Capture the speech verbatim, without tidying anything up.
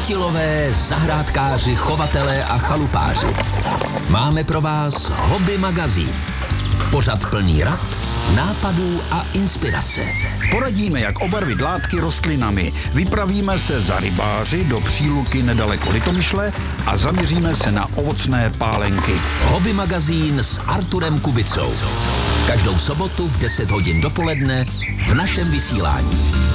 chytilové, zahrádkáři, chovatelé a chalupáři. Máme pro vás Hobby magazín. Pořad plný rad, nápadů a inspirace. Poradíme, jak obarvit látky rostlinami. Vypravíme se za rybáři do Příluky nedaleko Litomyšle a zaměříme se na ovocné pálenky. Hobby magazín s Arturem Kubicou. Každou sobotu v deset hodin dopoledne v našem vysílání.